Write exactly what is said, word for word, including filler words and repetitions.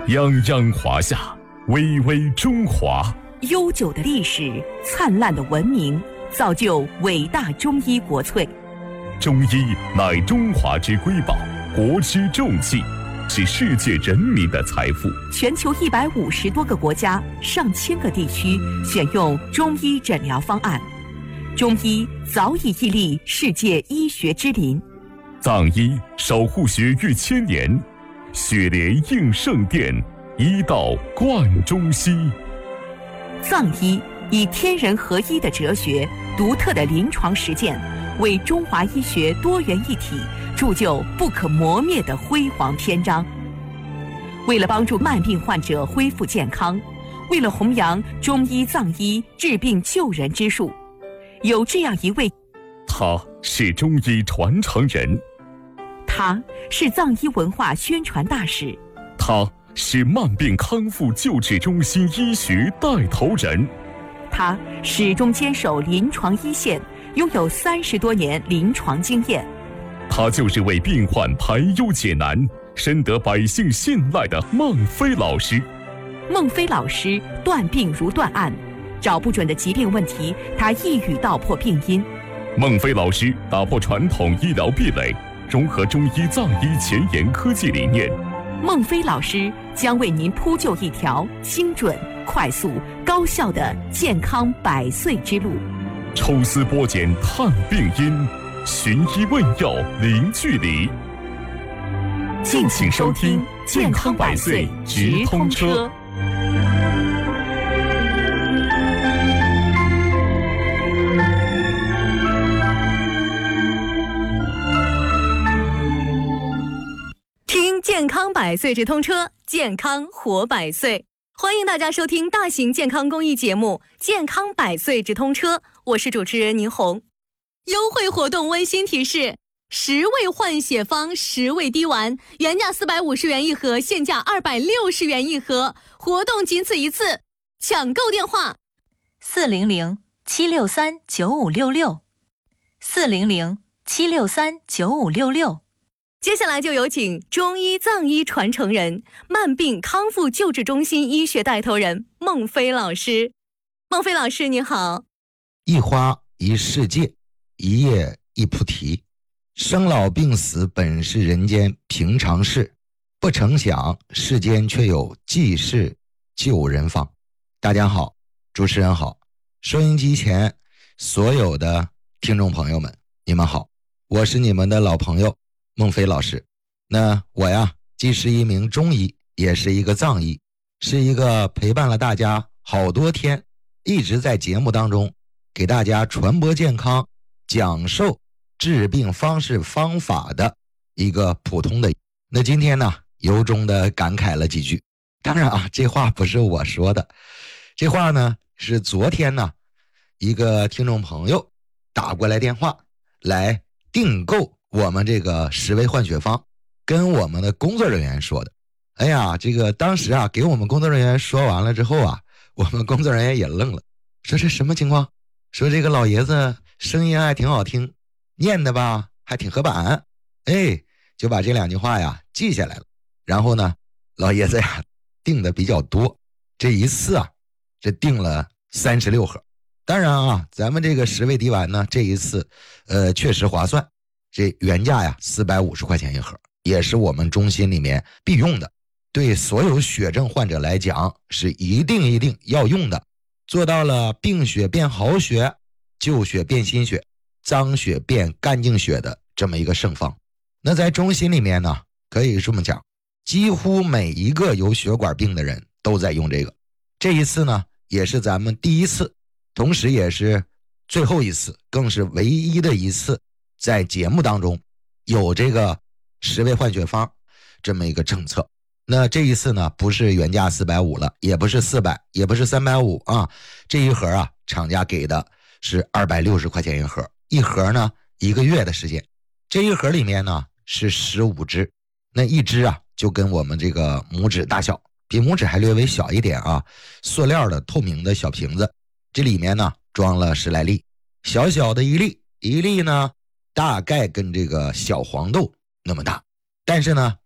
泱泱华夏，巍巍中华。 悠久的历史，灿烂的文明，造就伟大中医国粹。 中医乃中华之瑰宝，国之重器，是世界人民的财富。 全球一百五十多个国家、上千个地区选用中医诊疗方案，中医早已屹立世界医学之林。 藏医守护学逾千年，血莲应圣殿，医道贯中西。 藏医以天人合一的哲学、独特的临床实践，为中华医学多元一体铸就不可磨灭的辉煌篇章。为了帮助慢病患者恢复健康，为了弘扬中医藏医治病救人之术，有这样一位， 他是中医传承人， 他是藏医文化宣传大使， 他是慢病康复救治中心医学带头人， 他始终坚守临床一线，拥有三十多年临床经验。 他就是为病患排忧解难、深得百姓信赖的孟非老师。 孟非老师断病如断案，找不准的疾病问题，他一语道破病因。 孟非老师打破传统医疗壁垒，融合中医藏医前沿科技理念。 孟非老师将为您铺就一条精准、快速、高效的健康百岁之路。 抽丝剥茧探病因，寻医问药零距离。 敬请收听《健康百岁直通车》。 听健康百岁直通车，健康活百岁。欢迎大家收听大型健康公益节目《健康百岁直通车》，我是主持人倪红。优惠活动温馨提示：十味换血方十味滴丸，原价四百五十元一盒，现价二百六十元一盒，活动仅此一次，抢购电话： 四零零七六三九五六六，四零零七六三九五六六。 接下来就有请中医藏医传承人、慢病康复救治中心医学带头人孟非老师。孟非老师您好。 一花一世界，一叶一菩提。生老病死本是人间平常事，不成想世间却有济世救人方。大家好，主持人好，收音机前所有的听众朋友们，你们好，我是你们的老朋友孟非老师。那我呀，既是一名中医，也是一个藏医，是一个陪伴了大家好多天，一直在节目当中给大家传播健康、讲授治病方式方法的一个普通的。那今天呢，由衷的感慨了几句。当然啊，这话不是我说的，这话呢是昨天呢一个听众朋友打过来电话来订购我们这个十味换血方，跟我们的工作人员说的。哎呀，这个当时啊给我们工作人员说完了之后啊，我们工作人员也愣了，说这什么情况？说这个老爷子声音还挺好听，念的吧还挺合板，哎，就把这两句话呀记下来了。然后呢，老爷子呀订的比较多，这一次啊这订了三十六盒。当然啊，咱们这个十味滴丸呢，这一次呃确实划算，这原价呀四百五十块钱一盒，也是我们中心里面必用的，对所有血症患者来讲是一定一定要用的，做到了病血变好血，旧血变新血，脏血变干净血的这么一个圣方。那在中心里面呢，可以这么讲，几乎每一个有血管病的人都在用这个。这一次呢，也是咱们第一次，同时也是最后一次，更是唯一的一次在节目当中有这个十味换血方这么一个政策。那这一次呢，不是原价四百五了，也不是四百，也不是三百五啊，这一盒啊厂家给的是二百六十块钱一盒，一盒呢一个月的时间。这一盒里面呢是十五支，那一支啊就跟我们这个拇指大小，比拇指还略微小一点啊，塑料的透明的小瓶子，这里面呢装了十来粒，小小的一粒，一粒呢大概跟这个小黄豆那么大，但是呢